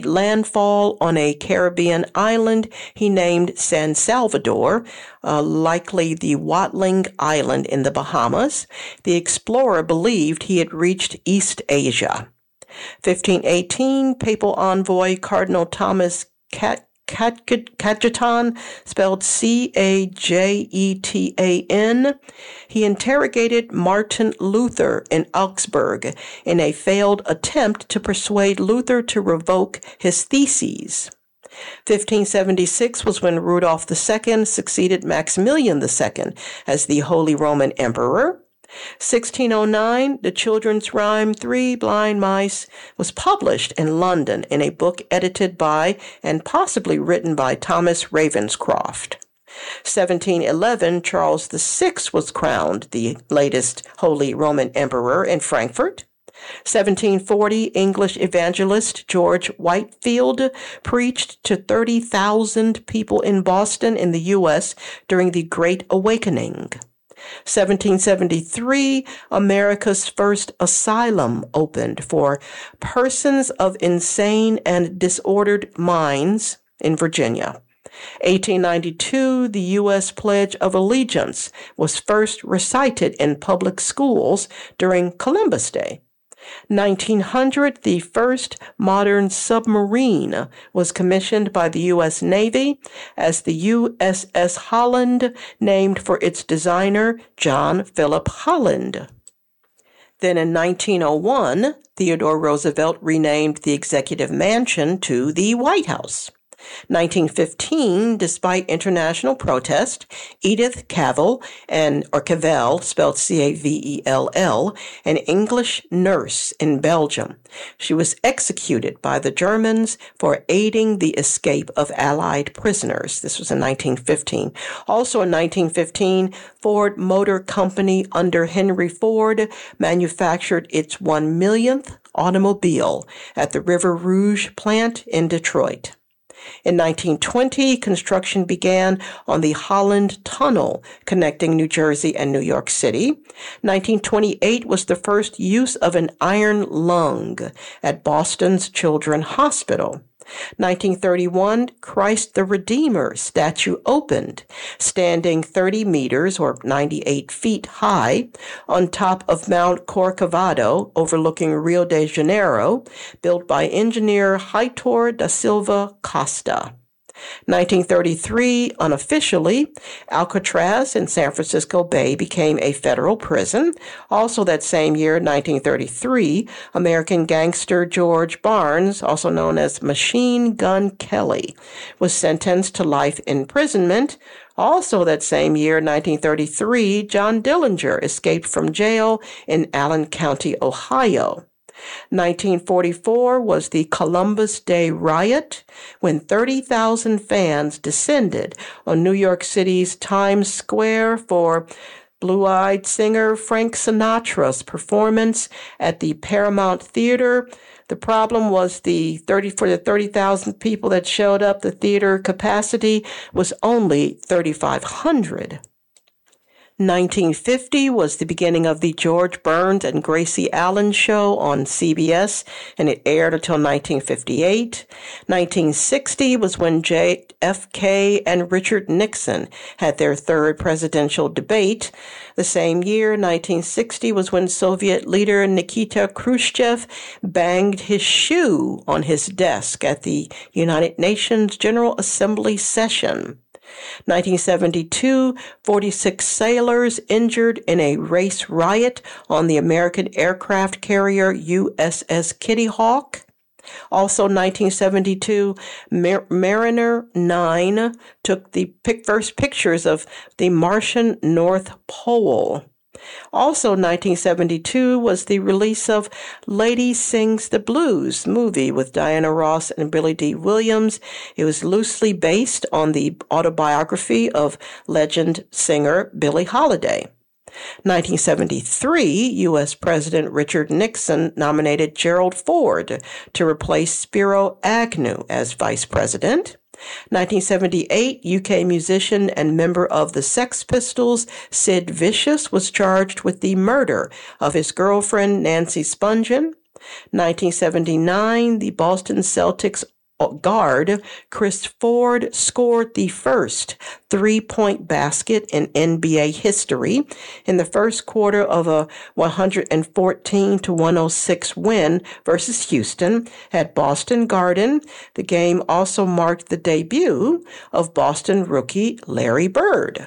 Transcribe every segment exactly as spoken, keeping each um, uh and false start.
landfall on a Caribbean island he named San Salvador, uh, likely the Watling Island in the Bahamas. The explorer believed he had reached East Asia. fifteen eighteen, papal envoy Cardinal Thomas Cat Cajetan, spelled C A J E T A N. He interrogated Martin Luther in Augsburg in a failed attempt to persuade Luther to revoke his theses. fifteen seventy-six was when Rudolph the Second succeeded Maximilian the Second as the Holy Roman Emperor. sixteen oh nine, the children's rhyme Three Blind Mice was published in London in a book edited by and possibly written by Thomas Ravenscroft. seventeen eleven, Charles the Sixth was crowned the latest Holy Roman Emperor in Frankfurt. seventeen forty, English evangelist George Whitefield preached to thirty thousand people in Boston in the U S during the Great Awakening. seventeen seventy-three, America's first asylum opened for persons of insane and disordered minds in Virginia. eighteen ninety-two, the U S Pledge of Allegiance was first recited in public schools during Columbus Day. nineteen hundred, the first modern submarine was commissioned by the U S Navy as the U S S Holland, named for its designer, John Philip Holland. Then in nineteen oh one, Theodore Roosevelt renamed the Executive Mansion to the White House. nineteen fifteen, despite international protest, Edith Cavell, and, or Cavell, spelled C A V E L L, an English nurse in Belgium. She was executed by the Germans for aiding the escape of Allied prisoners. This was in nineteen fifteen. Also in nineteen fifteen, Ford Motor Company under Henry Ford manufactured its one millionth automobile at the River Rouge plant in Detroit. In nineteen twenty, construction began on the Holland Tunnel connecting New Jersey and New York City. nineteen twenty-eight was the first use of an iron lung at Boston's Children's Hospital. nineteen thirty-one, Christ the Redeemer statue opened, standing thirty meters or ninety-eight feet high on top of Mount Corcovado overlooking Rio de Janeiro, built by engineer Heitor da Silva Costa. nineteen thirty-three, unofficially, Alcatraz in San Francisco Bay became a federal prison. Also that same year, nineteen thirty-three, American gangster George Barnes, also known as Machine Gun Kelly, was sentenced to life imprisonment. Also that same year, nineteen thirty-three, John Dillinger escaped from jail in Allen County, Ohio. nineteen forty-four was the Columbus Day riot, when thirty thousand fans descended on New York City's Times Square for blue-eyed singer Frank Sinatra's performance at the Paramount Theater. The problem was the thirty for the thirty thousand people that showed up, the theater capacity was only thirty-five hundred. nineteen fifty was the beginning of the George Burns and Gracie Allen show on C B S, and it aired until nineteen fifty-eight. nineteen sixty was when J F K and Richard Nixon had their third presidential debate. The same year, nineteen sixty, was when Soviet leader Nikita Khrushchev banged his shoe on his desk at the United Nations General Assembly session. nineteen seventy-two, forty-six sailors injured in a race riot on the American aircraft carrier U S S Kitty Hawk. Also, nineteen seventy-two, Mar- Mariner nine took the pic- first pictures of the Martian North Pole. Also, nineteen seventy-two was the release of Lady Sings the Blues movie with Diana Ross and Billy Dee Williams. It was loosely based on the autobiography of legend singer Billie Holiday. nineteen seventy-three, U S President Richard Nixon nominated Gerald Ford to replace Spiro Agnew as vice president. nineteen seventy-eight, U K musician and member of the Sex Pistols, Sid Vicious, was charged with the murder of his girlfriend, Nancy Spungen. nineteen seventy-nine, the Boston Celtics guard Chris Ford scored the first three-point basket in N B A history in the first quarter of a one fourteen to one oh six win versus Houston at Boston Garden. The game also marked the debut of Boston rookie Larry Bird.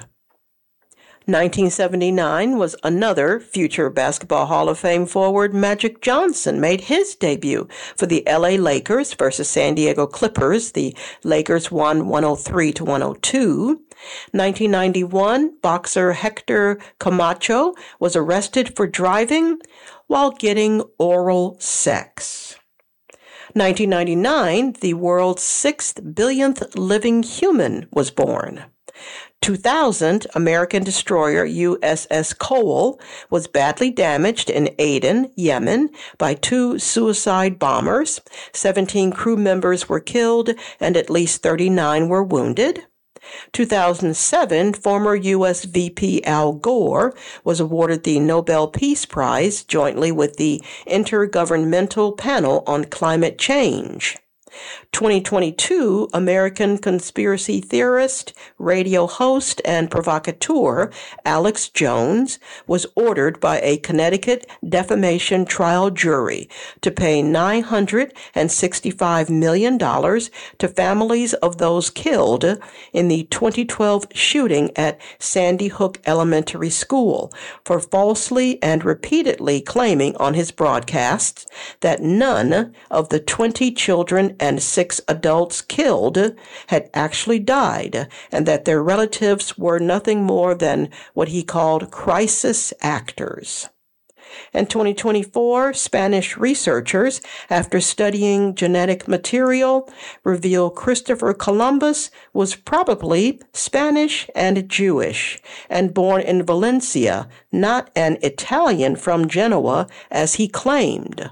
nineteen seventy-nine was another future Basketball Hall of Fame forward. Magic Johnson made his debut for the L A Lakers versus San Diego Clippers. The Lakers won one oh three to one oh two. nineteen ninety-one, boxer Hector Camacho was arrested for driving while getting oral sex. nineteen ninety-nine, the world's sixth billionth living human was born. two thousand, American destroyer U S S Cole was badly damaged in Aden, Yemen, by two suicide bombers. seventeen crew members were killed and at least thirty-nine were wounded. two thousand seven, former U S V P Al Gore was awarded the Nobel Peace Prize jointly with the Intergovernmental Panel on Climate Change. twenty twenty-two, American conspiracy theorist, radio host, and provocateur Alex Jones was ordered by a Connecticut defamation trial jury to pay nine hundred sixty-five million dollars to families of those killed in the twenty twelve shooting at Sandy Hook Elementary School for falsely and repeatedly claiming on his broadcasts that none of the twenty children and six adults killed had actually died, and that their relatives were nothing more than what he called crisis actors. In twenty twenty-four, Spanish researchers, after studying genetic material, reveal Christopher Columbus was probably Spanish and Jewish, and born in Valencia, not an Italian from Genoa, as he claimed.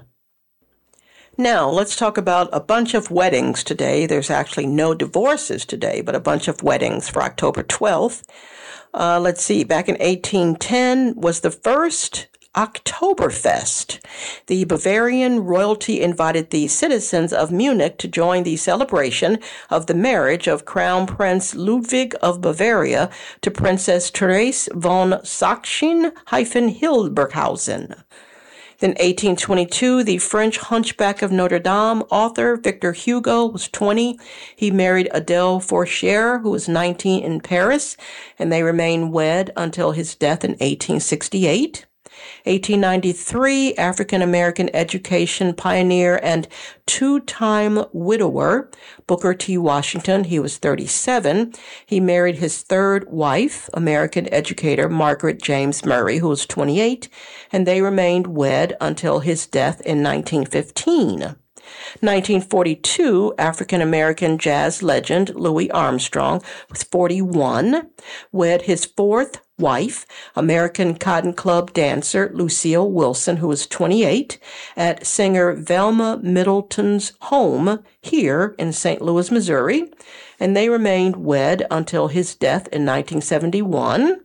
Now, let's talk about a bunch of weddings today. There's actually no divorces today, but a bunch of weddings for October twelfth. Uh, let's see, back in eighteen ten was the first Oktoberfest. The Bavarian royalty invited the citizens of Munich to join the celebration of the marriage of Crown Prince Ludwig of Bavaria to Princess Therese von Sachsen-Hildburghausen. In eighteen twenty-two, the French Hunchback of Notre Dame author Victor Hugo was twenty. He married Adele Forcher, who was nineteen, in Paris, and they remained wed until his death in eighteen sixty-eight. eighteen ninety-three, African-American education pioneer and two-time widower Booker T. Washington. He was thirty-seven. He married his third wife, American educator Margaret James Murray, who was twenty-eight, and they remained wed until his death in nineteen fifteen. nineteen forty-two, African-American jazz legend Louis Armstrong was forty-one, wed his fourth wife, American Cotton Club dancer Lucille Wilson, who was twenty-eight, at singer Velma Middleton's home here in Saint Louis, Missouri, and they remained wed until his death in nineteen seventy-one.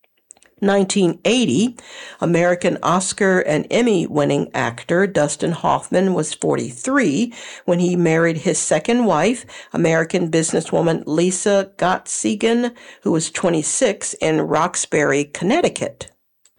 nineteen eighty, American Oscar and Emmy-winning actor Dustin Hoffman was forty-three when he married his second wife, American businesswoman Lisa Gottsagen, who was twenty-six, in Roxbury, Connecticut.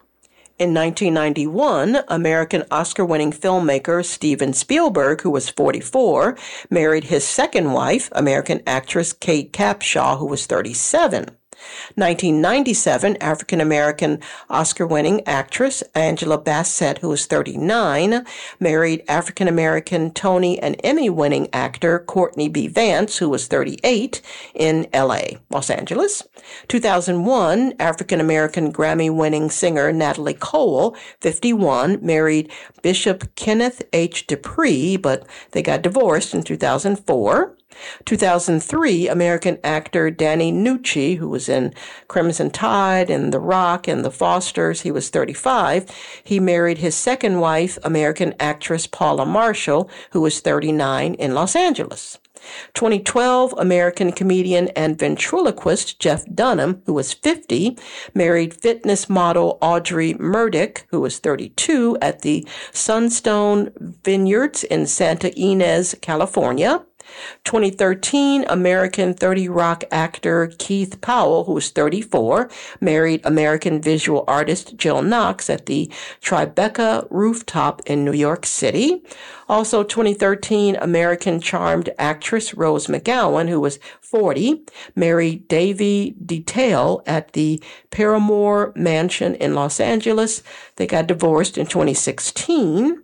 In nineteen ninety-one, American Oscar-winning filmmaker Steven Spielberg, who was forty-four, married his second wife, American actress Kate Capshaw, who was thirty-seven. nineteen ninety-seven, African-American Oscar-winning actress Angela Bassett, who was thirty-nine, married African-American Tony and Emmy-winning actor Courtney B. Vance, who was thirty-eight, in L A, Los Angeles. two thousand one, African-American Grammy-winning singer Natalie Cole, fifty-one, married Bishop Kenneth H. Dupree, but they got divorced in two thousand four. two thousand three, American actor Danny Nucci, who was in Crimson Tide and The Rock and The Fosters, he was thirty-five. He married his second wife, American actress Paula Marshall, who was thirty-nine, in Los Angeles. twenty twelve, American comedian and ventriloquist Jeff Dunham, who was fifty, married fitness model Audrey Murdoch, who was thirty-two, at the Sunstone Vineyards in Santa Ynez, California. twenty thirteen, American thirty Rock actor Keith Powell, who was thirty-four, married American visual artist Jill Knox at the Tribeca Rooftop in New York City. Also, twenty thirteen, American charmed actress Rose McGowan, who was forty, married Davey Detail at the Paramore Mansion in Los Angeles. They got divorced in twenty sixteen.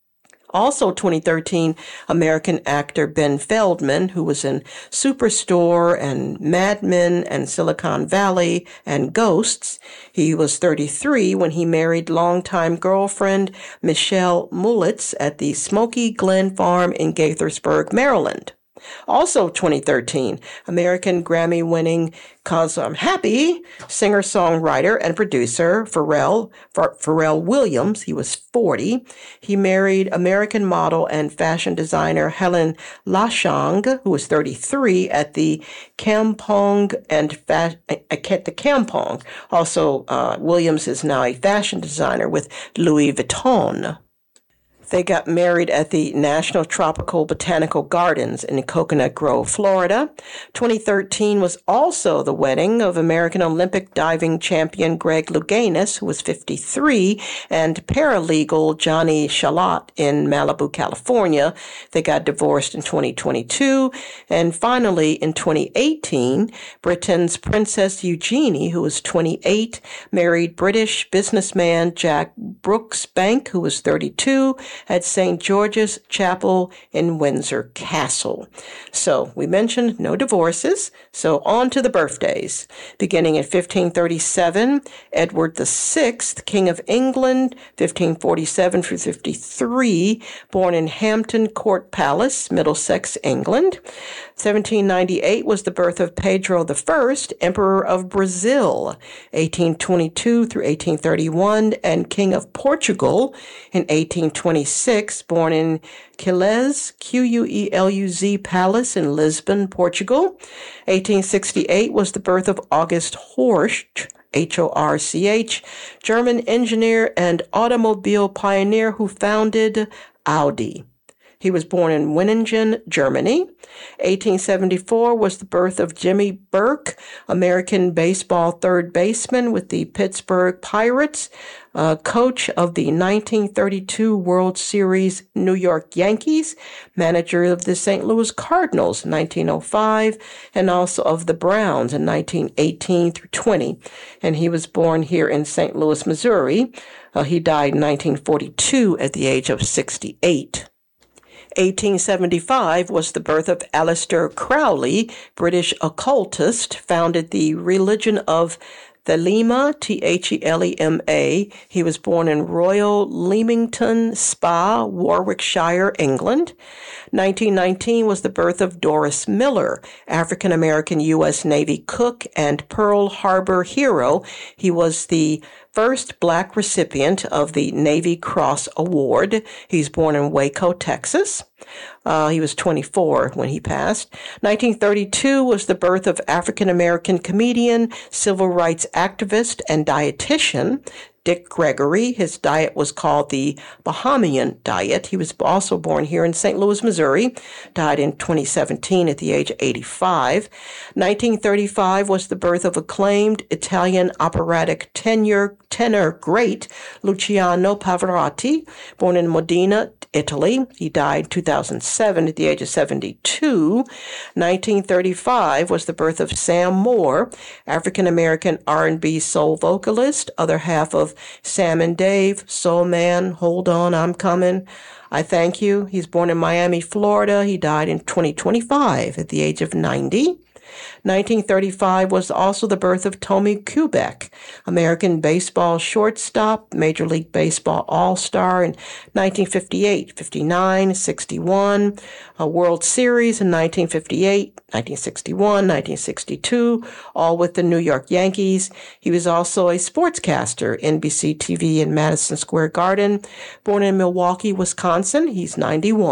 Also, twenty thirteen, American actor Ben Feldman, who was in Superstore and Mad Men and Silicon Valley and Ghosts. He was thirty-three when he married longtime girlfriend Michelle Mulitz at the Smoky Glen Farm in Gaithersburg, Maryland. Also, twenty thirteen, American Grammy-winning "Cause I'm Happy" singer-songwriter and producer Pharrell, Pharrell Williams. He was forty. He married American model and fashion designer Helen Lashang, who was thirty-three, at the Kampong and fa- at the Kampong. Also, uh, Williams is now a fashion designer with Louis Vuitton. They got married at the National Tropical Botanical Gardens in Coconut Grove, Florida. twenty thirteen was also the wedding of American Olympic diving champion Greg Louganis, who was fifty-three, and paralegal Johnny Shalott in Malibu, California. They got divorced in twenty twenty-two. And finally, in twenty eighteen, Britain's Princess Eugenie, who was twenty-eight, married British businessman Jack Brooksbank, who was thirty-two, at Saint George's Chapel in Windsor Castle. So we mentioned no divorces. So on to the birthdays. Beginning in fifteen thirty-seven, Edward the Sixth, King of England, fifteen forty-seven through fifty-three, born in Hampton Court Palace, Middlesex, England. seventeen ninety-eight was the birth of Pedro the First, Emperor of Brazil, eighteen twenty-two through eighteen thirty-one, and King of Portugal in eighteen twenty-six, born in Quilez, Q U E L U Z Palace in Lisbon, Portugal. eighteen sixty-eight was the birth of August Horch, H O R C H, German engineer and automobile pioneer who founded Audi. He was born in Winningen, Germany. eighteen seventy-four was the birth of Jimmy Burke, American baseball third baseman with the Pittsburgh Pirates, uh, coach of the nineteen thirty-two World Series New York Yankees, manager of the Saint Louis Cardinals in nineteen oh five, and also of the Browns in nineteen eighteen through twenty. And he was born here in Saint Louis, Missouri. Uh, he died in nineteen forty-two at the age of sixty-eight. eighteen seventy-five was the birth of Aleister Crowley, British occultist, founded the Religion of Thelema, T H E L E M A. He was born in Royal Leamington Spa, Warwickshire, England. nineteen nineteen was the birth of Doris Miller, African-American U S Navy cook and Pearl Harbor hero. He was the first black recipient of the Navy Cross Award. He's born in Waco, Texas. Uh, he was twenty-four when he passed. nineteen thirty-two was the birth of African-American comedian, civil rights activist, and dietitian Dick Gregory. His diet was called the Bahamian diet. He was also born here in Saint Louis, Missouri, died in twenty seventeen at the age of eighty-five. nineteen thirty-five was the birth of acclaimed Italian operatic tenor, tenor great Luciano Pavarotti, born in Modena, Italy. He died in two thousand seven at the age of seventy-two. nineteen thirty-five was the birth of Sam Moore, African-American R and B soul vocalist, other half of Sam and Dave, Soul Man, Hold On, I'm Coming, I Thank You. He's born in Miami, Florida. He died in twenty twenty-five at the age of ninety. nineteen thirty-five was also the birth of Tommy Kubek, American baseball shortstop, Major League Baseball All-Star in nineteen fifty-eight, fifty-nine, sixty-one, a World Series in nineteen fifty-eight, nineteen sixty-one, nineteen sixty-two, all with the New York Yankees. He was also a sportscaster, N B C T V in Madison Square Garden. Born in Milwaukee, Wisconsin, he's ninety-one.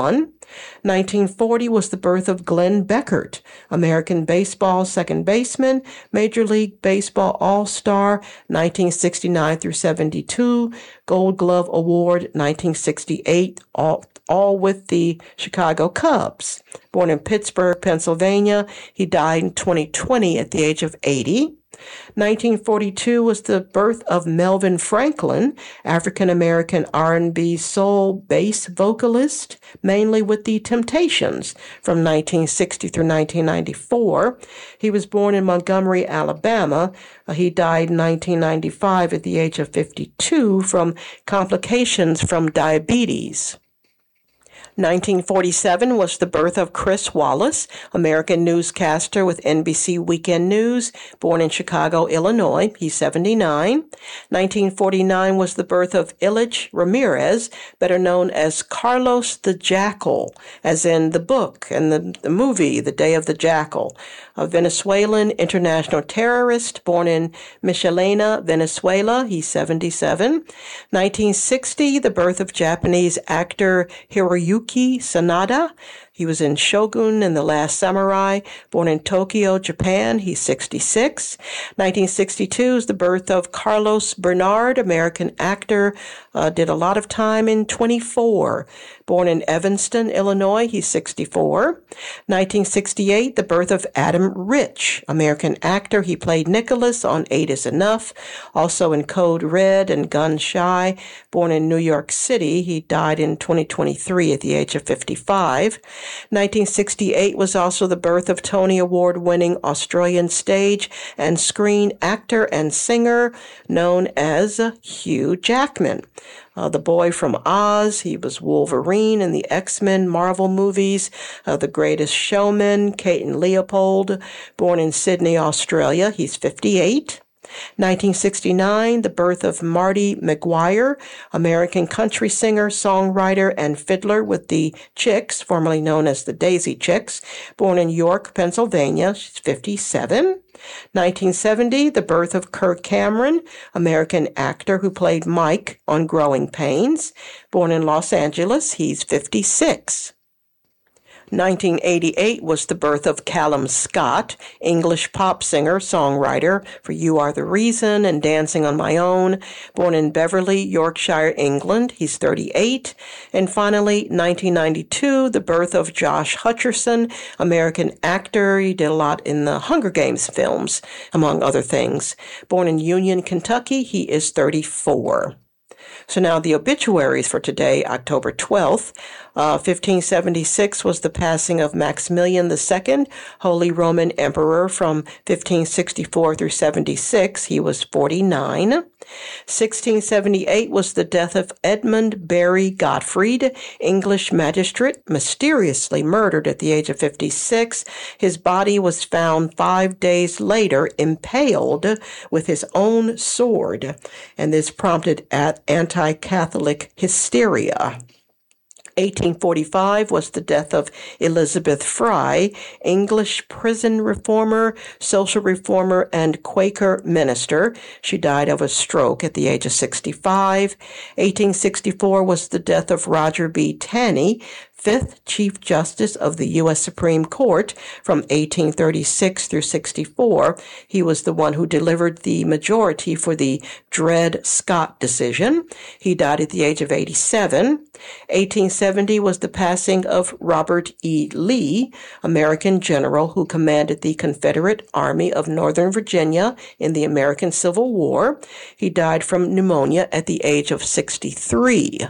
nineteen forty was the birth of Glenn Beckert, American baseball second baseman, Major League Baseball All-Star, nineteen sixty-nine through seventy-two, Gold Glove Award, nineteen sixty-eight, all, all with the Chicago Cubs. Born in Pittsburgh, Pennsylvania, he died in twenty twenty at the age of eighty. nineteen forty-two was the birth of Melvin Franklin, African-American R and B soul bass vocalist, mainly with the Temptations, from nineteen sixty through nineteen ninety-four. He was born in Montgomery, Alabama. Uh, he died in nineteen ninety-five at the age of fifty-two from complications from diabetes. nineteen forty-seven was the birth of Chris Wallace, American newscaster with N B C Weekend News, born in Chicago, Illinois. He's seventy-nine. nineteen forty-nine was the birth of Ilich Ramirez, better known as Carlos the Jackal, as in the book and the, the movie, The Day of the Jackal. A Venezuelan international terrorist, born in Michelena, Venezuela. He's seventy-seven. nineteen sixty, the birth of Japanese actor Hiroyuki Sanada. He was in Shogun and The Last Samurai, born in Tokyo, Japan. He's sixty-six. nineteen sixty-two is the birth of Carlos Bernard, American actor, uh, did a lot of time in twenty-four. Born in Evanston, Illinois, he's sixty-four. nineteen sixty-eight, the birth of Adam Rich, American actor. He played Nicholas on Eight is Enough, also in Code Red and Gun Shy. Born in New York City, he died in twenty twenty-three at the age of fifty-five. nineteen sixty-eight was also the birth of Tony Award-winning Australian stage and screen actor and singer known as Hugh Jackman. Uh, the boy from Oz, he was Wolverine in the X-Men Marvel movies, uh, The Greatest Showman, Caton Leopold, born in Sydney, Australia. He's fifty-eight. nineteen sixty-nine, the birth of Marty McGuire, American country singer, songwriter, and fiddler with the Chicks, formerly known as the Daisy Chicks, born in York, Pennsylvania. She's fifty-seven. nineteen seventy, the birth of Kirk Cameron, American actor who played Mike on Growing Pains, born in Los Angeles. He's fifty-six. nineteen eighty-eight was the birth of Callum Scott, English pop singer, songwriter for You Are the Reason and Dancing on My Own, born in Beverley, Yorkshire, England. He's thirty-eight. And finally, nineteen ninety-two, the birth of Josh Hutcherson, American actor. He did a lot in the Hunger Games films, among other things. Born in Union, Kentucky, he is thirty-four. So now the obituaries for today, October twelfth. Uh, fifteen seventy-six was the passing of Maximilian the Second, Holy Roman Emperor from fifteen sixty-four through seventy-six. He was forty-nine. sixteen seventy-eight was the death of Edmund Barry Gottfried, English magistrate, mysteriously murdered at the age of fifty-six. His body was found five days later impaled with his own sword, and this prompted anti-Catholic hysteria. eighteen forty-five was the death of Elizabeth Fry, English prison reformer, social reformer, and Quaker minister. She died of a stroke at the age of sixty-five. eighteen sixty-four was the death of Roger B. Taney, fifth Chief Justice of the U S Supreme Court from eighteen thirty-six through sixty-four. He was the one who delivered the majority for the Dred Scott decision. He died at the age of eighty-seven. eighteen seventy was the passing of Robert E. Lee, American general who commanded the Confederate Army of Northern Virginia in the American Civil War. He died from pneumonia at the age of sixty-three.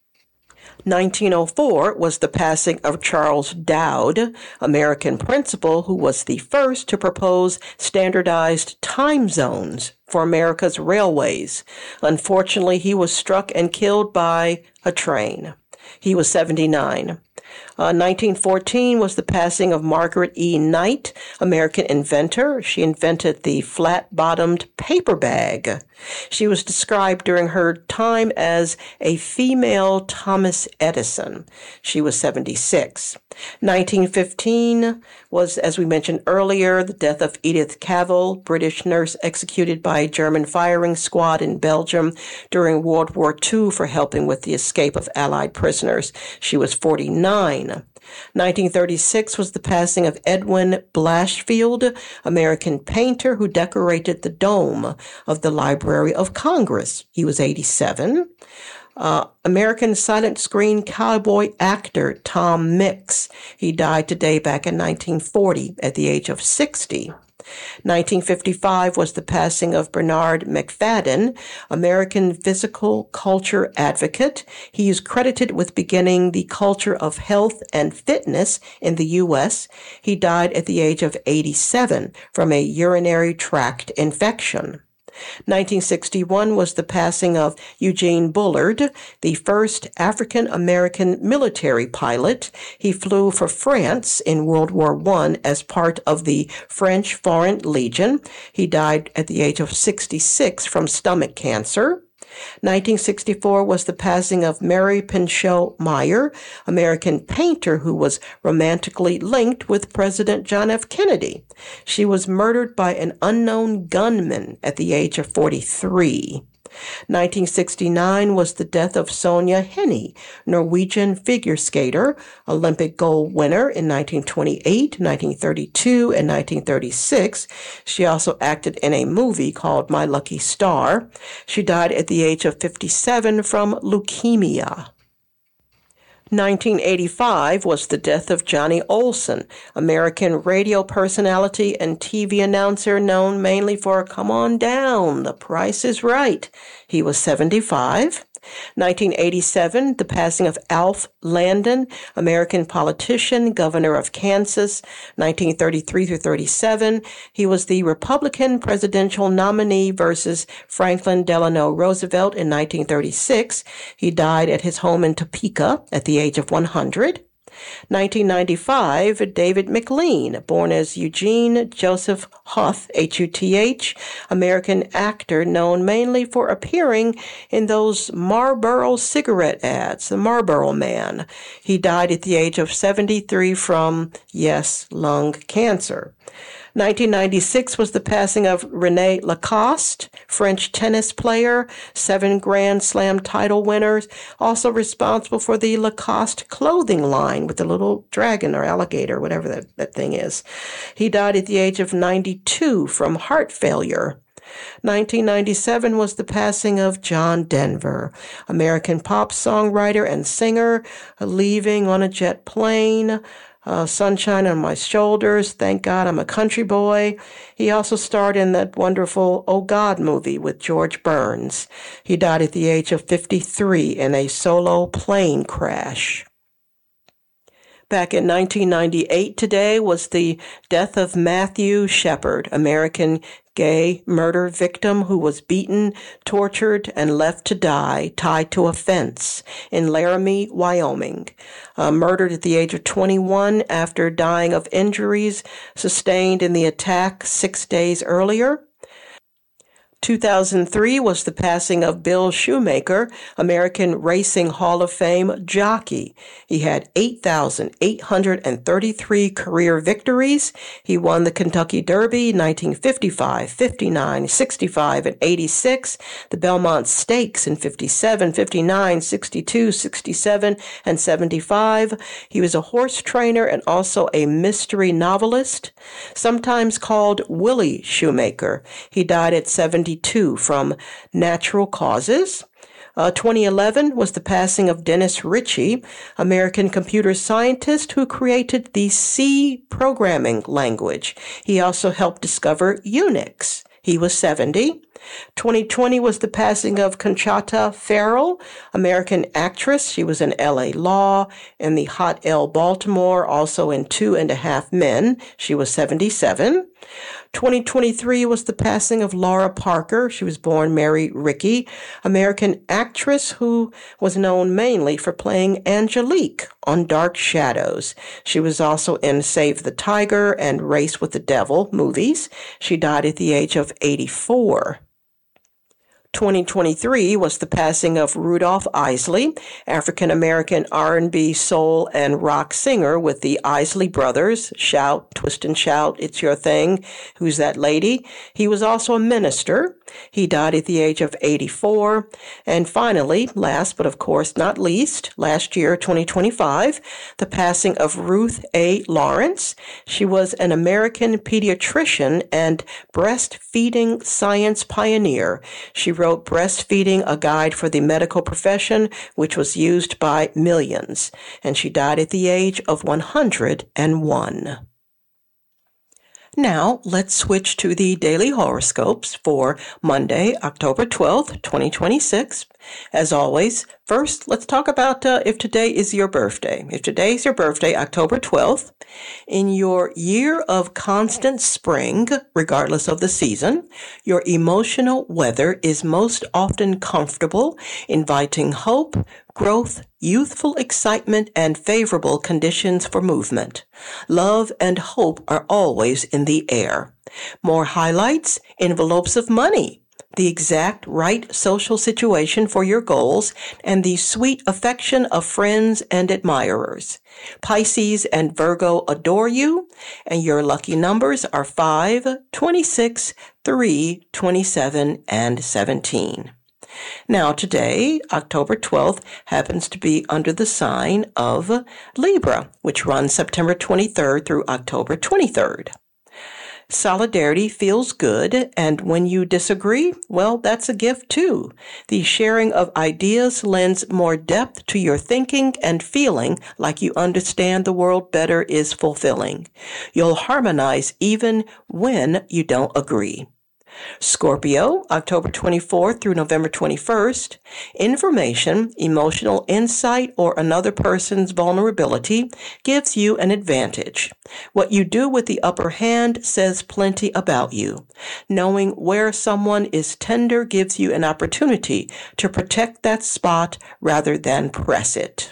nineteen oh four was the passing of Charles Dowd, American principal who was the first to propose standardized time zones for America's railways. Unfortunately, he was struck and killed by a train. He was seventy-nine. Uh, nineteen fourteen was the passing of Margaret E. Knight, American inventor. She invented the flat-bottomed paper bag. She was described during her time as a female Thomas Edison. She was seventy-six. nineteen fifteen was, as we mentioned earlier, the death of Edith Cavell, British nurse executed by a German firing squad in Belgium during World War Two for helping with the escape of Allied prisoners. She was forty-nine. nineteen thirty-six was the passing of Edwin Blashfield, American painter who decorated the dome of the Library of Congress. He was eighty-seven. Uh, American silent screen cowboy actor Tom Mix. He died today back in nineteen forty at the age of sixty. nineteen fifty-five was the passing of Bernard McFadden, American physical culture advocate. He is credited with beginning the culture of health and fitness in the U S. He died at the age of eighty-seven from a urinary tract infection. nineteen sixty-one was the passing of Eugene Bullard, the first African-American military pilot. He flew for France in World War One as part of the French Foreign Legion. He died at the age of sixty-six from stomach cancer. nineteen sixty-four was the passing of Mary Pinchot Meyer, American painter who was romantically linked with President John F. Kennedy. She was murdered by an unknown gunman at the age of forty-three. nineteen sixty-nine was the death of Sonja Henie, Norwegian figure skater, Olympic gold winner in nineteen twenty-eight, nineteen thirty-two, and nineteen thirty-six. She also acted in a movie called My Lucky Star. She died at the age of fifty-seven from leukemia. nineteen eighty-five was the death of Johnny Olson, American radio personality and T V announcer known mainly for Come On Down, The Price is Right. He was seventy-five. nineteen eighty-seven, the passing of Alf Landon, American politician, governor of Kansas, nineteen thirty-three through thirty-seven. He was the Republican presidential nominee versus Franklin Delano Roosevelt in nineteen thirty-six. He died at his home in Topeka at the age of one hundred. nineteen ninety-five, David McLean, born as Eugene Joseph Huth, H U T H, American actor known mainly for appearing in those Marlboro cigarette ads, the Marlboro Man. He died at the age of seventy-three from, yes, lung cancer. nineteen ninety-six was the passing of René Lacoste, French tennis player, seven Grand Slam title winners, also responsible for the Lacoste clothing line with the little dragon or alligator, whatever that, that thing is. He died at the age of ninety-two from heart failure. nineteen ninety-seven was the passing of John Denver, American pop songwriter and singer, leaving on a jet plane. Uh, Sunshine on My Shoulders, Thank God I'm a Country Boy. He also starred in that wonderful Oh God movie with George Burns. He died at the age of fifty-three in a solo plane crash. Back in nineteen ninety-eight today was the death of Matthew Shepard, American gay murder victim who was beaten, tortured, and left to die tied to a fence in Laramie, Wyoming. Uh, murdered at the age of twenty-one after dying of injuries sustained in the attack six days earlier. two thousand three was the passing of Bill Shoemaker, American Racing Hall of Fame jockey. He had eight thousand eight hundred thirty-three career victories. He won the Kentucky Derby nineteen fifty-five, fifty-nine, sixty-five, and eighty-six, the Belmont Stakes in fifty-seven, fifty-nine, sixty-two, sixty-seven, and seventy-five. He was a horse trainer and also a mystery novelist, sometimes called Willie Shoemaker. He died at seventy-two from natural causes. Uh, twenty eleven was the passing of Dennis Ritchie, American computer scientist who created the C programming language. He also helped discover Unix. He was seventy. twenty twenty was the passing of Conchata Ferrell, American actress. She was in L A Law and the Hot L Baltimore, also in Two and a Half Men. She was seventy-seven. twenty twenty-three was the passing of Laura Parker. She was born Mary Rickey, American actress who was known mainly for playing Angelique on Dark Shadows. She was also in Save the Tiger and Race with the Devil movies. She died at the age of eighty-four. twenty twenty-three was the passing of Rudolph Isley, African-American R and B, soul, and rock singer with the Isley Brothers. Shout, twist and shout, it's your thing. Who's that lady? He was also a minister. He died at the age of eighty-four. And finally, last but of course not least, last year, twenty twenty-five, the passing of Ruth A. Lawrence. She was an American pediatrician and breastfeeding science pioneer. She wrote Breastfeeding, a Guide for the Medical Profession, which was used by millions. And she died at the age of one hundred one. Now, let's switch to the daily horoscopes for Monday, October twelfth, twenty twenty-six. As always, first, let's talk about uh, if today is your birthday. If today is your birthday, October twelfth, in your year of constant spring, regardless of the season, your emotional weather is most often comfortable, inviting hope, growth, youthful excitement, and favorable conditions for movement. Love and hope are always in the air. More highlights: envelopes of money, the exact right social situation for your goals, and the sweet affection of friends and admirers. Pisces and Virgo adore you, and your lucky numbers are five, twenty-six, three, twenty-seven, and seventeen. Now today, October twelfth, happens to be under the sign of Libra, which runs September twenty-third through October twenty-third. Solidarity feels good, and when you disagree, well, that's a gift too. The sharing of ideas lends more depth to your thinking, and feeling like you understand the world better is fulfilling. You'll harmonize even when you don't agree. Scorpio, October twenty-fourth through November twenty-first. Information, emotional insight, or another person's vulnerability gives you an advantage. What you do with the upper hand says plenty about you. Knowing where someone is tender gives you an opportunity to protect that spot rather than press it.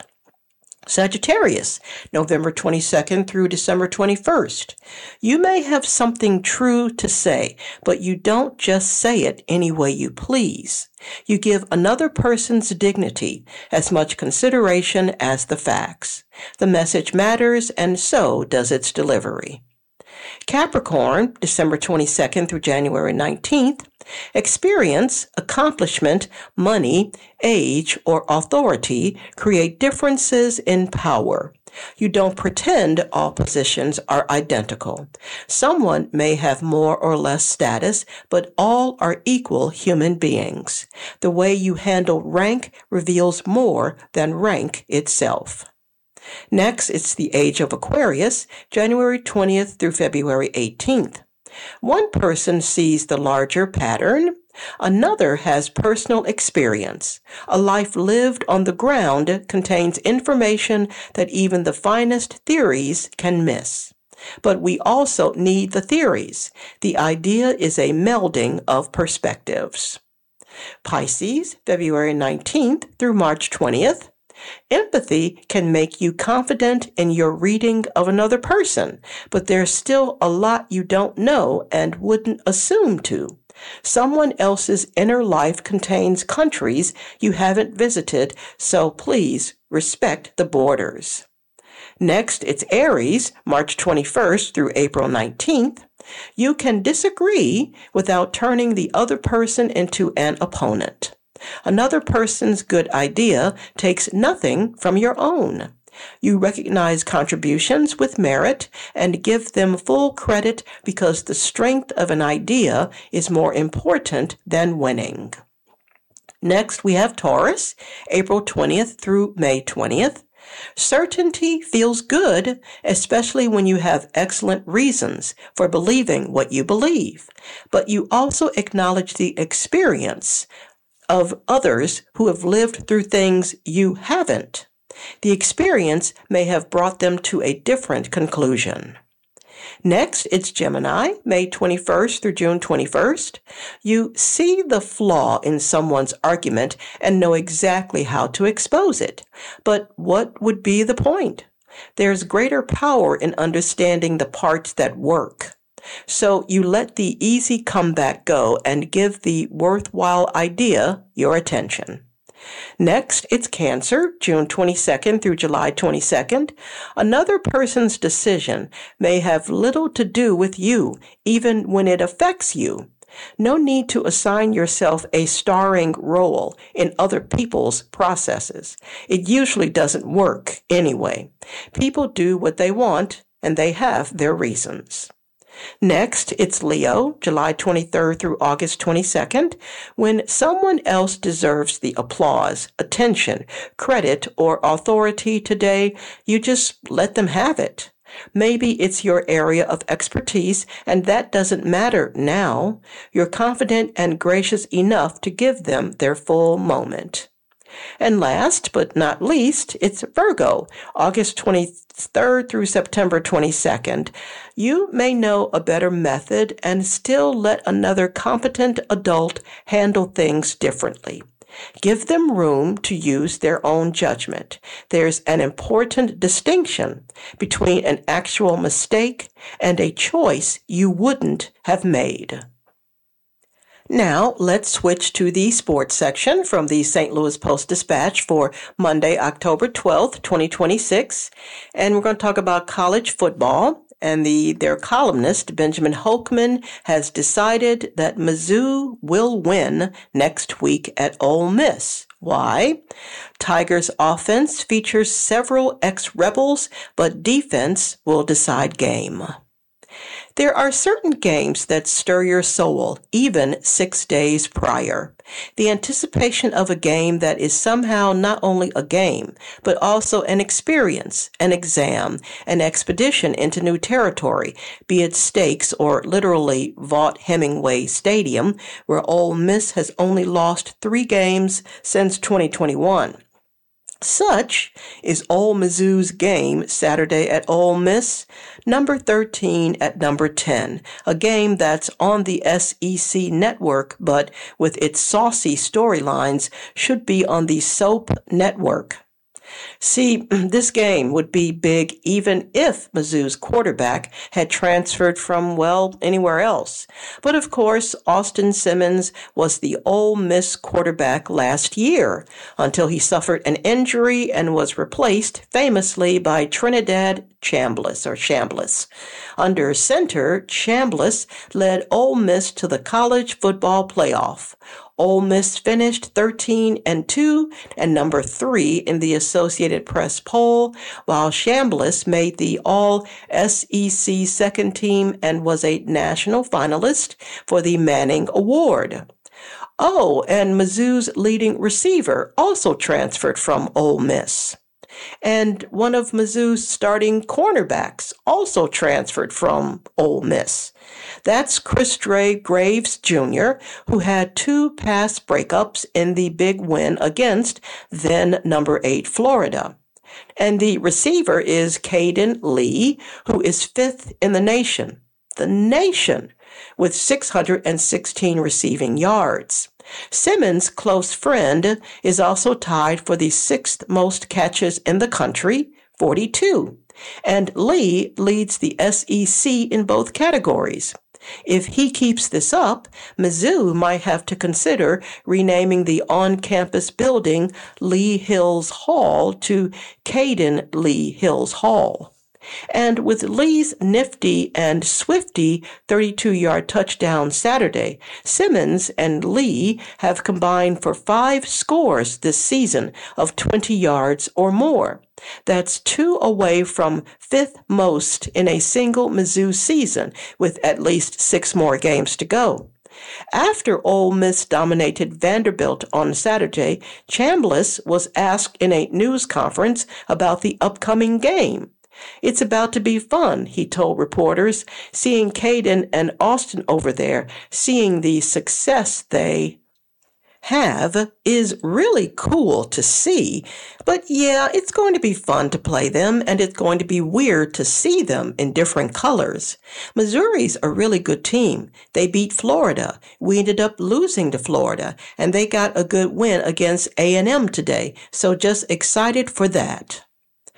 Sagittarius, November twenty-second through December twenty-first. You may have something true to say, but you don't just say it any way you please. You give another person's dignity as much consideration as the facts. The message matters, and so does its delivery. Capricorn, December twenty-second through January nineteenth. Experience, accomplishment, money, age, or authority create differences in power. You don't pretend all positions are identical. Someone may have more or less status, but all are equal human beings. The way you handle rank reveals more than rank itself. Next, it's the age of Aquarius, January twentieth through February eighteenth. One person sees the larger pattern. Another has personal experience. A life lived on the ground contains information that even the finest theories can miss. But we also need the theories. The idea is a melding of perspectives. Pisces, February nineteenth through March twentieth. Empathy can make you confident in your reading of another person, but there's still a lot you don't know and wouldn't assume to. Someone else's inner life contains countries you haven't visited, so please respect the borders. Next, it's Aries, March twenty-first through April nineteenth. You can disagree without turning the other person into an opponent. Another person's good idea takes nothing from your own. You recognize contributions with merit and give them full credit because the strength of an idea is more important than winning. Next, we have Taurus, April twentieth through May twentieth. Certainty feels good, especially when you have excellent reasons for believing what you believe, but you also acknowledge the experience of others who have lived through things you haven't. The experience may have brought them to a different conclusion. Next, it's Gemini, May twenty-first through June twenty-first. You see the flaw in someone's argument and know exactly how to expose it. But what would be the point? There's greater power in understanding the parts that work. So you let the easy comeback go and give the worthwhile idea your attention. Next, it's Cancer, June twenty-second through July twenty-second. Another person's decision may have little to do with you, even when it affects you. No need to assign yourself a starring role in other people's processes. It usually doesn't work anyway. People do what they want, and they have their reasons. Next, it's Leo, July twenty-third through August twenty-second, when someone else deserves the applause, attention, credit, or authority today, you just let them have it. Maybe it's your area of expertise, and that doesn't matter now. You're confident and gracious enough to give them their full moment. And last but not least, it's Virgo, August twenty-third through September twenty-second. You may know a better method and still let another competent adult handle things differently. Give them room to use their own judgment. There's an important distinction between an actual mistake and a choice you wouldn't have made. Now, let's switch to the sports section from the Saint Louis Post-Dispatch for Monday, October twelfth, twenty twenty-six. And we're going to talk about college football. And the their columnist, Benjamin Holkman, has decided that Mizzou will win next week at Ole Miss. Why? Tigers' offense features several ex-Rebels, but defense will decide game. There are certain games that stir your soul, even six days prior. The anticipation of a game that is somehow not only a game, but also an experience, an exam, an expedition into new territory, be it stakes or literally Vaught Hemingway Stadium, where Ole Miss has only lost three games since twenty twenty-one. Such is Ole Mizzou's game Saturday at Ole Miss, number thirteen at number ten, a game that's on the S E C network, but with its saucy storylines should be on the SOAP network. See, this game would be big even if Mizzou's quarterback had transferred from, well, anywhere else. But of course, Austin Simmons was the Ole Miss quarterback last year until he suffered an injury and was replaced famously by Trinidad Chambliss or Chambliss. Under center, Chambliss led Ole Miss to the college football playoff. Ole Miss finished thirteen and two and number three in the Associated Press poll, while Chambliss made the All S E C second team and was a national finalist for the Manning Award. Oh, and Mizzou's leading receiver also transferred from Ole Miss. And one of Mizzou's starting cornerbacks also transferred from Ole Miss. That's Chris Dre Graves Junior, who had two pass breakups in the big win against then number eight Florida. And the receiver is Caden Lee, who is fifth in the nation. The nation, with six hundred sixteen receiving yards. Simmons' close friend is also tied for the sixth most catches in the country, forty-two, and Lee leads the S E C in both categories. If he keeps this up, Mizzou might have to consider renaming the on-campus building Lee Hills Hall to Caden Lee Hills Hall. And with Lee's nifty and swifty thirty-two-yard touchdown Saturday, Simmons and Lee have combined for five scores this season of twenty yards or more. That's two away from fifth most in a single Mizzou season, with at least six more games to go. After Ole Miss dominated Vanderbilt on Saturday, Chambliss was asked in a news conference about the upcoming game. It's about to be fun, he told reporters, seeing Caden and Austin over there, seeing the success they have is really cool to see. But yeah, it's going to be fun to play them, and it's going to be weird to see them in different colors. Missouri's a really good team. They beat Florida. We ended up losing to Florida, and they got a good win against A and M today, so just excited for that.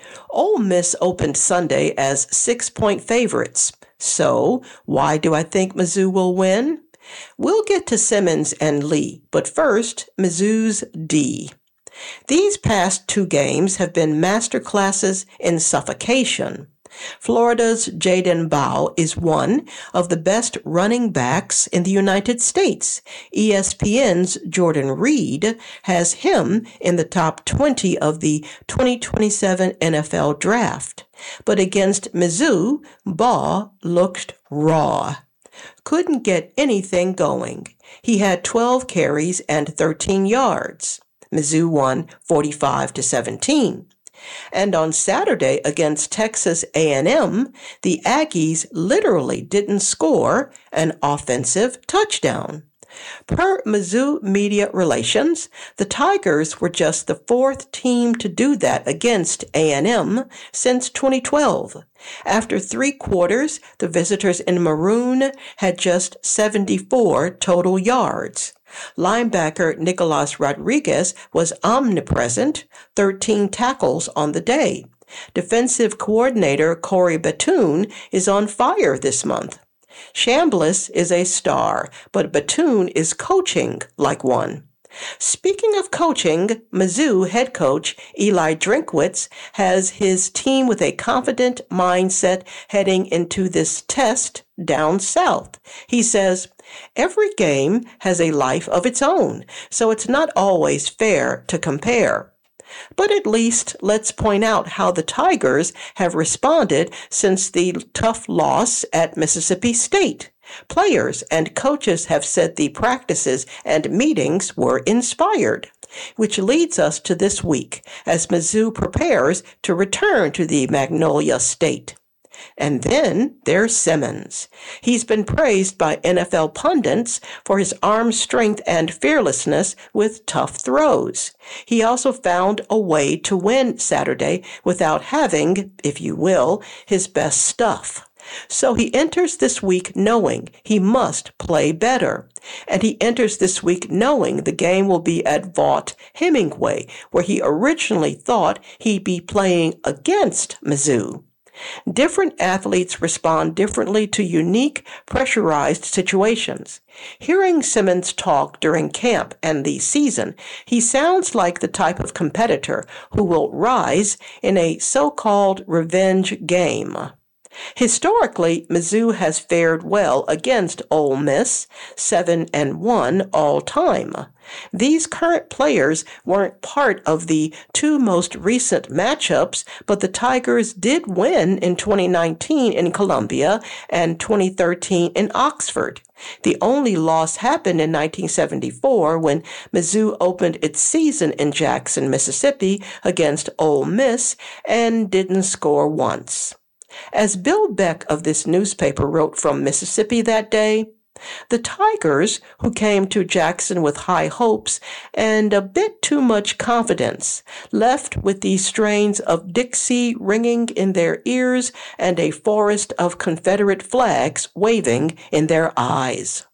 Ole Miss opened Sunday as six-point favorites. So, why do I think Mizzou will win? We'll get to Simmons and Lee, but first, Mizzou's D. These past two games have been master classes in suffocation. Florida's Jaden Bow is one of the best running backs in the United States. E S P N's Jordan Reed has him in the top twenty of the twenty twenty-seven N F L Draft. But against Mizzou, Baugh looked raw. Couldn't get anything going. He had twelve carries and thirteen yards. Mizzou won forty-five to seventeen. And on Saturday against Texas A and M, the Aggies literally didn't score an offensive touchdown. Per Mizzou Media Relations, the Tigers were just the fourth team to do that against A and M since twenty twelve. After three quarters, the visitors in maroon had just seventy-four total yards. Linebacker Nicolas Rodriguez was omnipresent, thirteen tackles on the day. Defensive coordinator Corey Batoon is on fire this month. Chambliss is a star, but Batoon is coaching like one. Speaking of coaching, Mizzou head coach Eli Drinkwitz has his team with a confident mindset heading into this test down south. He says, "Every game has a life of its own, so it's not always fair to compare. But at least let's point out how the Tigers have responded since the tough loss at Mississippi State. Players and coaches have said the practices and meetings were inspired." Which leads us to this week, as Mizzou prepares to return to the Magnolia State. And then there's Simmons. He's been praised by N F L pundits for his arm strength and fearlessness with tough throws. He also found a way to win Saturday without having, if you will, his best stuff. So he enters this week knowing he must play better. And he enters this week knowing the game will be at Vaught Hemingway, where he originally thought he'd be playing against Mizzou. Different athletes respond differently to unique, pressurized situations. Hearing Simmons talk during camp and the season, he sounds like the type of competitor who will rise in a so-called revenge game. Historically, Mizzou has fared well against Ole Miss, seven and one all time. These current players weren't part of the two most recent matchups, but the Tigers did win in twenty nineteen in Columbia and twenty thirteen in Oxford. The only loss happened in nineteen seventy-four when Mizzou opened its season in Jackson, Mississippi against Ole Miss and didn't score once. As Bill Beck of this newspaper wrote from Mississippi that day, the Tigers, who came to Jackson with high hopes and a bit too much confidence, left with the strains of Dixie ringing in their ears and a forest of Confederate flags waving in their eyes.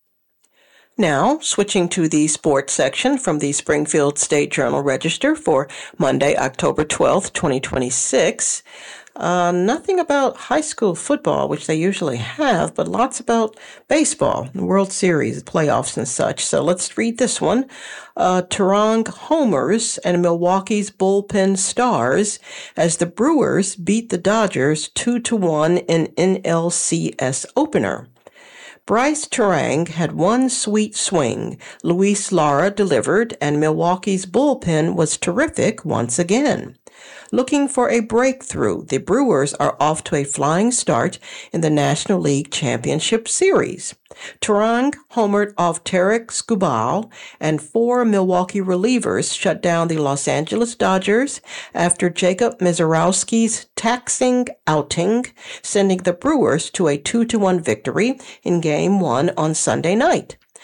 Now, switching to the sports section from the Springfield State Journal-Register for Monday, October twelfth, twenty twenty-six. Uh, nothing about high school football, which they usually have, but lots about baseball, the World Series, playoffs and such. So let's read this one. Uh, Turong homers and Milwaukee's bullpen stars as the Brewers beat the Dodgers two to one in N L C S opener. Bryce Turang had one sweet swing, Luis Lara delivered, and Milwaukee's bullpen was terrific once again. Looking for a breakthrough, the Brewers are off to a flying start in the National League Championship Series. Turang homered off Tarek Skubal, and four Milwaukee relievers shut down the Los Angeles Dodgers after Jacob Misiorowski's taxing outing, sending the Brewers to a two to one victory in Game one on Sunday night.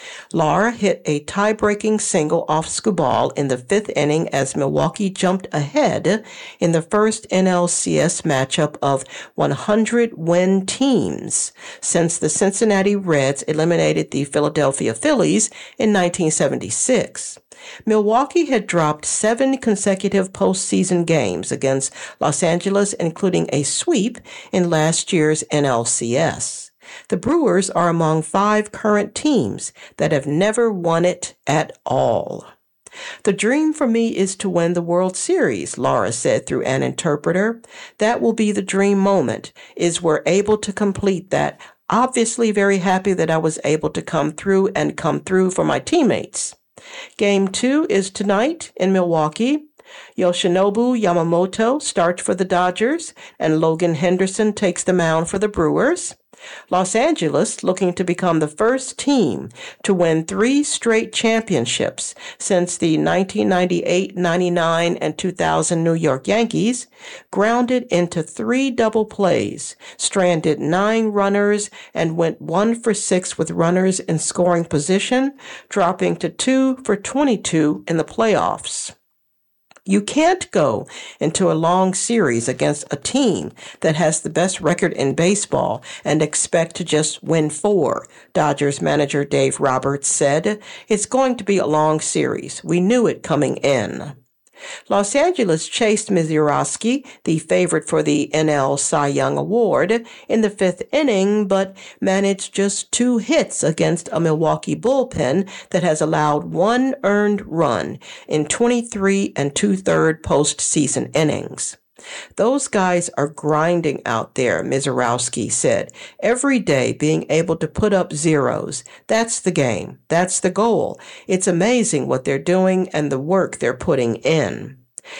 Laura hit a tie-breaking single off Skubal in the fifth inning as Milwaukee jumped ahead in the first N L C S matchup of one hundred win teams since the Cincinnati Reds eliminated the Philadelphia Phillies in nineteen seventy-six. Milwaukee had dropped seven consecutive postseason games against Los Angeles, including a sweep in last year's N L C S. The Brewers are among five current teams that have never won it at all. The dream for me is to win the World Series, Laura said through an interpreter. That will be the dream moment, is we're able to complete that. Obviously very happy that I was able to come through and come through for my teammates. Game two is tonight in Milwaukee. Yoshinobu Yamamoto starts for the Dodgers, and Logan Henderson takes the mound for the Brewers. Los Angeles, looking to become the first team to win three straight championships since the nineteen ninety-eight, ninety-nine, and two thousand New York Yankees, grounded into three double plays, stranded nine runners, and went one for six with runners in scoring position, dropping to two for twenty-two in the playoffs. You can't go into a long series against a team that has the best record in baseball and expect to just win four, Dodgers manager Dave Roberts said. It's going to be a long series. We knew it coming in. Los Angeles chased Misiorowski, the favorite for the N L Cy Young Award, in the fifth inning, but managed just two hits against a Milwaukee bullpen that has allowed one earned run in twenty-three and two-thirds postseason innings. Those guys are grinding out there, Misiorowski said. Every day being able to put up zeros. That's the game. That's the goal. It's amazing what they're doing and the work they're putting in.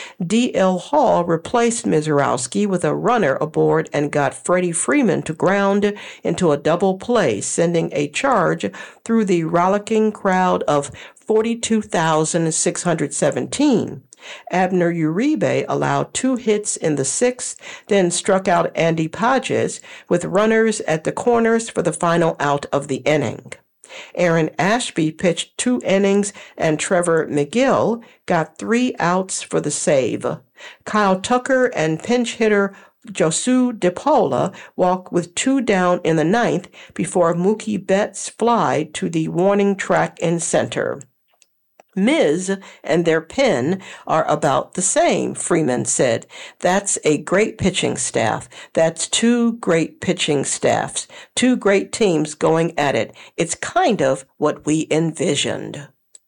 D L. Hall replaced Misiorowski with a runner aboard and got Freddie Freeman to ground into a double play, sending a charge through the rollicking crowd of forty-two thousand six hundred seventeen. Abner Uribe allowed two hits in the sixth, then struck out Andy Pages with runners at the corners for the final out of the inning. Aaron Ashby pitched two innings, and Trevor McGill got three outs for the save. Kyle Tucker and pinch hitter Josu DePaula walked with two down in the ninth before Mookie Betts fly to the warning track in center. Miz and their pen are about the same, Freeman said. That's a great pitching staff. That's two great pitching staffs. Two great teams going at it. It's kind of what we envisioned.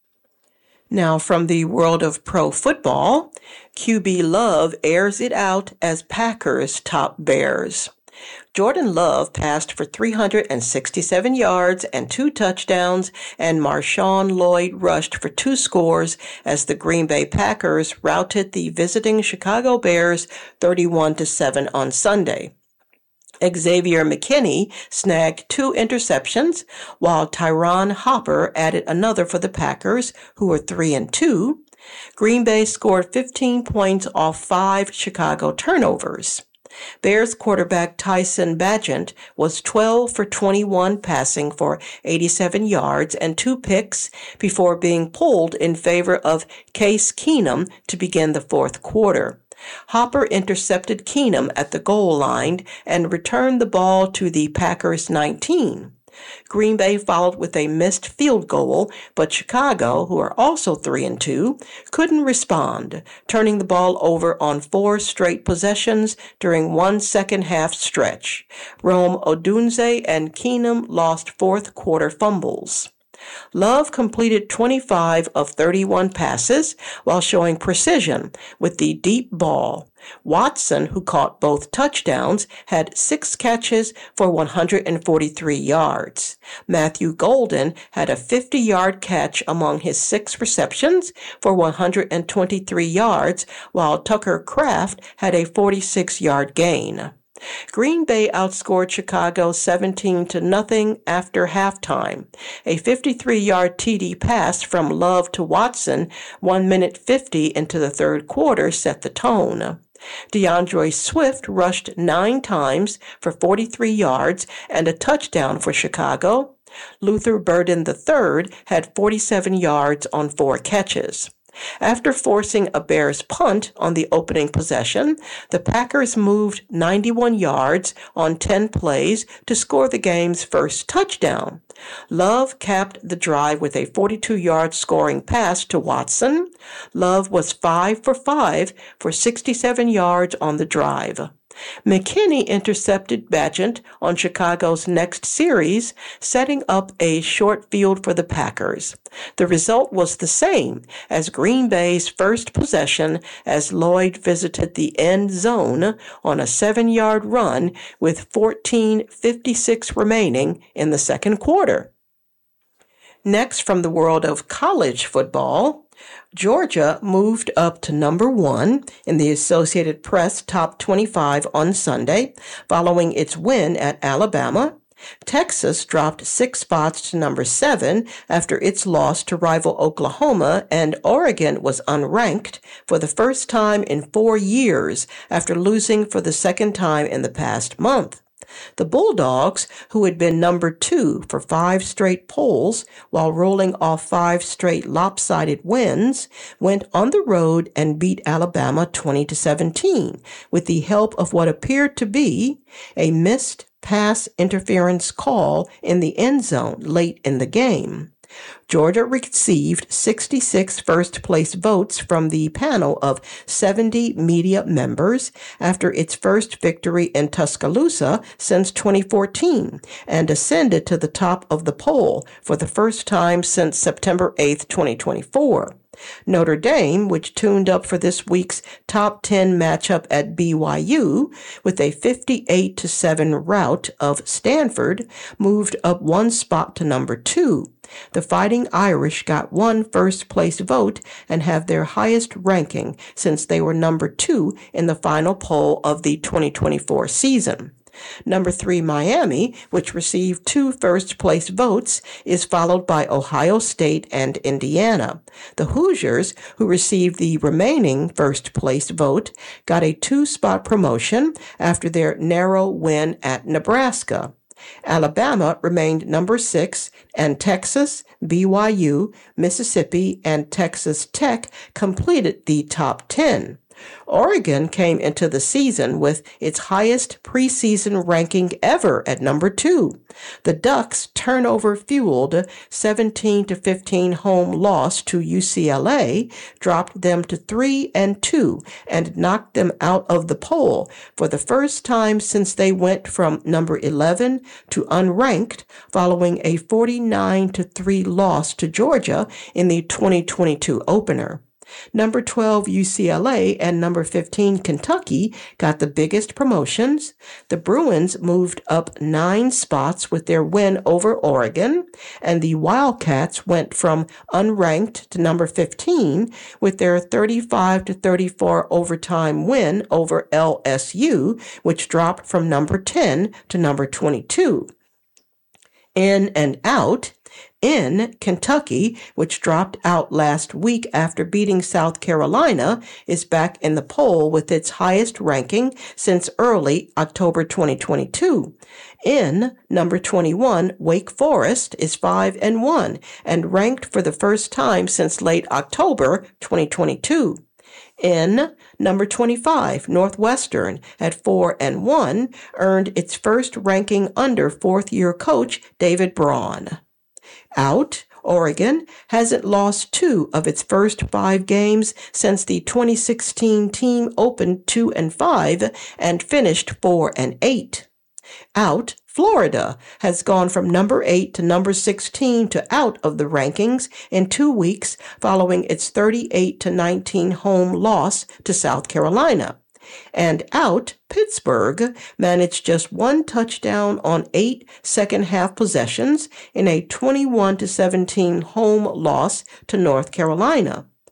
Now from the world of pro football, Q B Love airs it out as Packers top Bears. Jordan Love passed for three hundred sixty-seven yards and two touchdowns, and Marshawn Lloyd rushed for two scores as the Green Bay Packers routed the visiting Chicago Bears thirty-one to seven on Sunday. Xavier McKinney snagged two interceptions, while Tyron Hopper added another for the Packers, who were three and two. Green Bay scored fifteen points off five Chicago turnovers. Bears quarterback Tyson Bagent was twelve for twenty-one, passing for eighty-seven yards and two picks before being pulled in favor of Case Keenum to begin the fourth quarter. Hopper intercepted Keenum at the goal line and returned the ball to the Packers nineteen. Green Bay followed with a missed field goal, but Chicago, who are also three and two, couldn't respond, turning the ball over on four straight possessions during one second-half stretch. Rome Odunze and Keenum lost fourth-quarter fumbles. Love completed twenty-five of thirty-one passes while showing precision with the deep ball. Watson, who caught both touchdowns, had six catches for one hundred forty-three yards. Matthew Golden had a fifty-yard catch among his six receptions for one hundred twenty-three yards, while Tucker Kraft had a forty-six-yard gain. Green Bay outscored Chicago seventeen to nothing after halftime. A fifty-three-yard T D pass from Love to Watson, one minute fifty into the third quarter, set the tone. DeAndre Swift rushed nine times for forty-three yards and a touchdown for Chicago. Luther Burden the third had forty-seven yards on four catches. After forcing a Bears punt on the opening possession, the Packers moved ninety-one yards on ten plays to score the game's first touchdown. Love capped the drive with a forty-two-yard scoring pass to Watson. Love was five for five for sixty-seven yards on the drive. McKinney intercepted Bagent on Chicago's next series, setting up a short field for the Packers. The result was the same as Green Bay's first possession as Lloyd visited the end zone on a seven-yard run with fourteen fifty-six remaining in the second quarter. Next, from the world of college football, Georgia moved up to number one in the Associated Press Top twenty-five on Sunday, following its win at Alabama. Texas dropped six spots to number seven after its loss to rival Oklahoma, and Oregon was unranked for the first time in four years after losing for the second time in the past month. The Bulldogs, who had been number two for five straight polls while rolling off five straight lopsided wins, went on the road and beat Alabama twenty to seventeen with the help of what appeared to be a missed pass interference call in the end zone late in the game. Georgia received sixty-six first-place votes from the panel of seventy media members after its first victory in Tuscaloosa since twenty fourteen and ascended to the top of the poll for the first time since September eighth, twenty twenty-four. Notre Dame, which tuned up for this week's top ten matchup at B Y U with a fifty-eight to seven rout of Stanford, moved up one spot to number two. The Fighting Irish got one first-place vote and have their highest ranking since they were number two in the final poll of the twenty twenty-four season. Number three, Miami, which received two first-place votes, is followed by Ohio State and Indiana. The Hoosiers, who received the remaining first-place vote, got a two-spot promotion after their narrow win at Nebraska. Alabama remained number six, and Texas, B Y U, Mississippi, and Texas Tech completed the top ten. Oregon came into the season with its highest preseason ranking ever at number two. The Ducks' turnover-fueled seventeen to fifteen home loss to U C L A dropped them to three and two and knocked them out of the poll for the first time since they went from number eleven to unranked following a forty-nine to three loss to Georgia in the twenty twenty-two opener. Number twelve, U C L A, and number fifteen, Kentucky, got the biggest promotions. The Bruins moved up nine spots with their win over Oregon, and the Wildcats went from unranked to number fifteen with their thirty-five to thirty-four overtime win over L S U, which dropped from number ten to number twenty-two. In and out. In Kentucky, which dropped out last week after beating South Carolina, is back in the poll with its highest ranking since early October twenty twenty-two. In number twenty-one, Wake Forest is five and one and ranked for the first time since late October twenty twenty-two. In number twenty-five, Northwestern, at four and one, earned its first ranking under fourth-year coach David Braun. Out, Oregon hasn't lost two of its first five games since the twenty sixteen team opened two and five and finished four and eight. Out, Florida has gone from number eight to number sixteen to out of the rankings in two weeks following its thirty-eight to nineteen home loss to South Carolina. And out, Pittsburgh managed just one touchdown on eight second-half possessions in a twenty-one to seventeen home loss to North Carolina.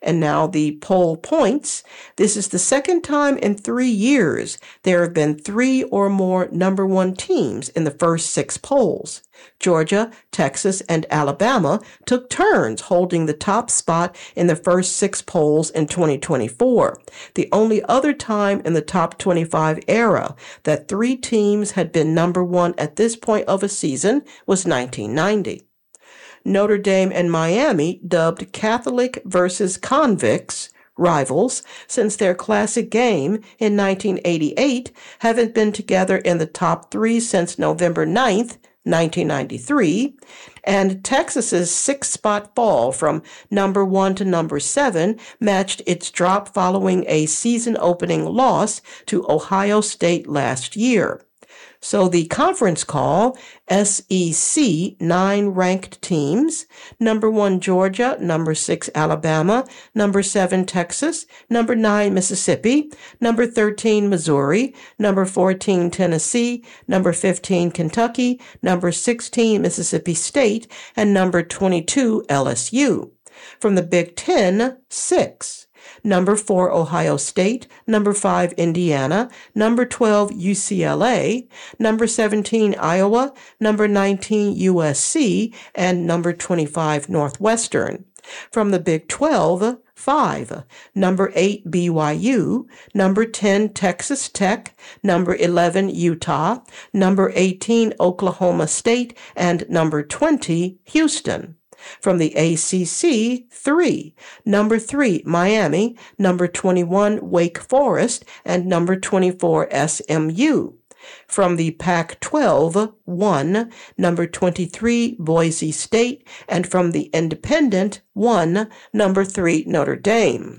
And now the poll points. This is the second time in three years there have been three or more number one teams in the first six polls. Georgia, Texas, and Alabama took turns holding the top spot in the first six polls in twenty twenty-four. The only other time in the top twenty-five era that three teams had been number one at this point of a season was nineteen ninety. Notre Dame and Miami, dubbed Catholic versus Convicts, rivals since their classic game in nineteen eighty-eight, haven't been together in the top three since November ninth, nineteen ninety-three, and Texas's six-spot fall from number one to number seven matched its drop following a season-opening loss to Ohio State last year. So the conference call, S E C, nine ranked teams, number one Georgia, number six Alabama, number seven Texas, number nine Mississippi, number thirteen Missouri, number fourteen Tennessee, number fifteen Kentucky, number sixteen Mississippi State, and number twenty-two L S U. From the Big Ten, six. Number four, Ohio State, number five, Indiana, number twelve, U C L A, number seventeen, Iowa, number nineteen, U S C, and number twenty-five, Northwestern. From the Big twelve, five. Number eight, B Y U, number ten, Texas Tech, number eleven, Utah, number eighteen, Oklahoma State, and number twenty, Houston. From the A C C, three. Number three, Miami. Number twenty-one, Wake Forest. And number twenty-four, S M U. From the Pac twelve, one. Number twenty-three, Boise State. And from the Independent, one. Number three, Notre Dame.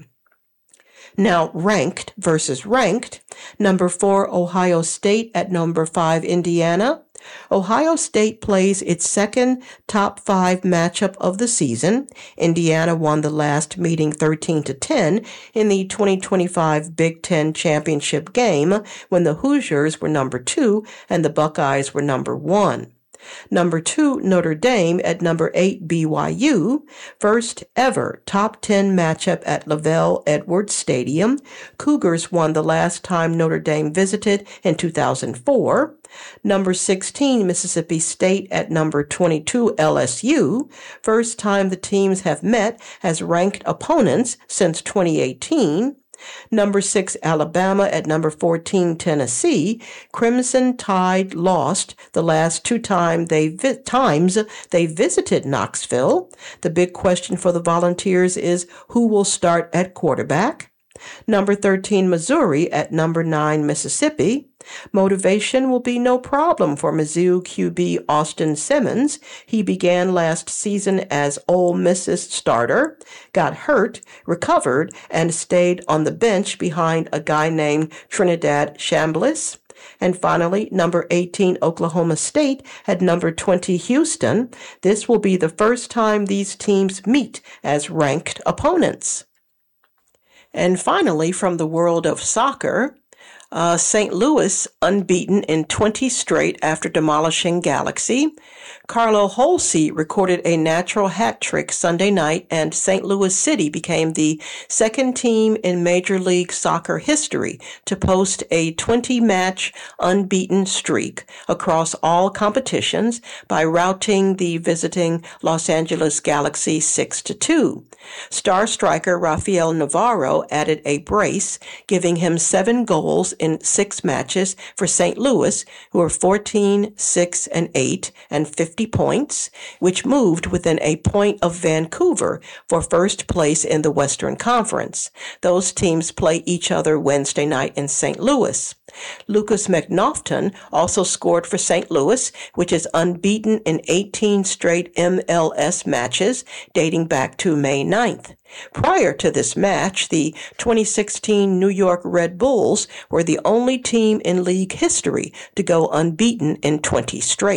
Now, ranked versus ranked. Number four, Ohio State at number five, Indiana. Ohio State plays its second top five matchup of the season. Indiana won the last meeting thirteen to ten in the twenty twenty-five Big Ten championship game when the Hoosiers were number two and the Buckeyes were number one. Number two, Notre Dame at number eight, B Y U. First ever top ten matchup at Lavelle Edwards Stadium. Cougars won the last time Notre Dame visited in two thousand four. Number sixteen, Mississippi State at number twenty-two, L S U. First time the teams have met as ranked opponents since twenty eighteen. Number six, Alabama at number fourteen, Tennessee. Crimson Tide lost the last two time they vi- times they visited Knoxville. The big question for the Volunteers is who will start at quarterback? Number thirteen, Missouri at number nine, Mississippi. Motivation will be no problem for Mizzou Q B Austin Simmons. He began last season as Ole Miss's starter, got hurt, recovered, and stayed on the bench behind a guy named Trinidad Chambliss. And finally, number eighteen, Oklahoma State at number twenty, Houston. This will be the first time these teams meet as ranked opponents. And finally, from the world of soccer, uh, Saint Louis unbeaten in twenty straight after demolishing Galaxy. Carlo Holsey recorded a natural hat trick Sunday night, and Saint Louis City became the second team in Major League Soccer history to post a twenty-match unbeaten streak across all competitions by routing the visiting Los Angeles Galaxy six to two. Star striker Rafael Navarro added a brace, giving him seven goals in six matches for Saint Louis, who are fourteen, six, and eight, and fifty points, which moved within a point of Vancouver for first place in the Western Conference. Those teams play each other Wednesday night in Saint Louis. Lucas McNaughton also scored for Saint Louis, which is unbeaten in eighteen straight M L S matches dating back to May ninth. Prior to this match, the twenty sixteen New York Red Bulls were the only team in league history to go unbeaten in twenty straight.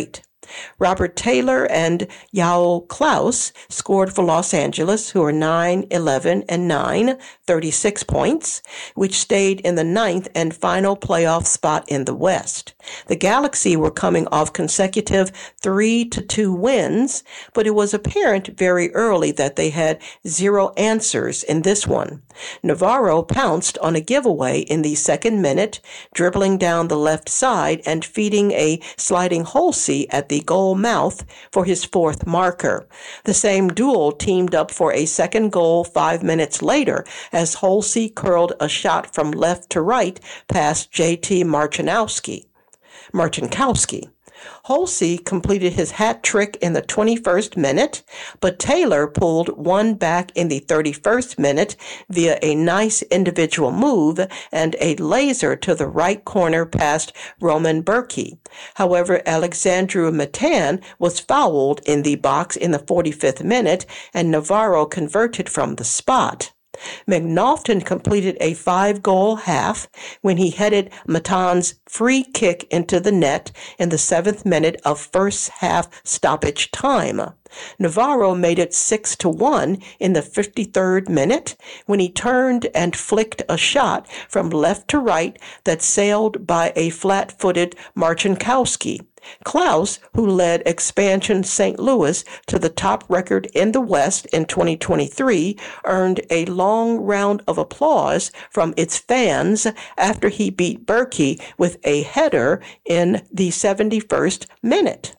Robert Taylor and Yoel Klaus scored for Los Angeles, who are nine, eleven, and nine, thirty-six points, which stayed in the ninth and final playoff spot in the West. The Galaxy were coming off consecutive three to two wins, but it was apparent very early that they had zero answers in this one. Navarro pounced on a giveaway in the second minute, dribbling down the left side and feeding a sliding Holsey at the goal mouth for his fourth marker. The same duel teamed up for a second goal five minutes later as Holsey curled a shot from left to right past J T Marcinkowski. Marcinkowski. Holsey completed his hat trick in the twenty-first minute, but Taylor pulled one back in the thirty-first minute via a nice individual move and a laser to the right corner past Roman Berkey. However, Alexandru Matan was fouled in the box in the forty-fifth minute, and Navarro converted from the spot. McNaughton completed a five-goal half when he headed Matan's free kick into the net in the seventh minute of first half stoppage time. Navarro made it six to one in the fifty-third minute when he turned and flicked a shot from left to right that sailed by a flat-footed Marcinkowski. Klaus, who led expansion Saint Louis to the top record in the West in twenty twenty-three, earned a long round of applause from its fans after he beat Berkey with a header in the seventy-first minute.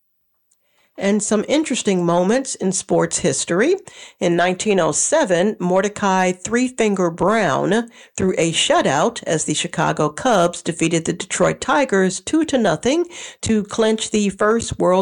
And some interesting moments in sports history. In nineteen oh seven, Mordecai Three-Finger Brown threw a shutout as the Chicago Cubs defeated the Detroit Tigers two to nothing to clinch the first World